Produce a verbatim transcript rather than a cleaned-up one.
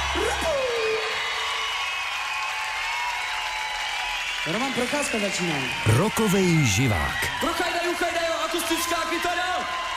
Roman Procházka začíná. Rokovej živák. Prochajdaj, uchajdaj, akustická kytara.